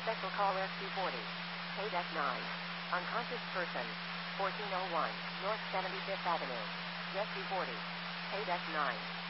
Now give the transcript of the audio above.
Special call SC40. KDEC 9. Unconscious person. 1401 North 75th Avenue. SC40. KDEC 9.